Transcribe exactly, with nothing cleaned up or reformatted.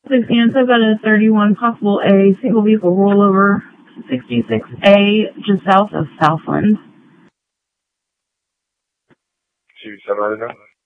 six units, I've got a thirty-one possible A single vehicle rollover, sixty-six A just south of Southland. two seven nine.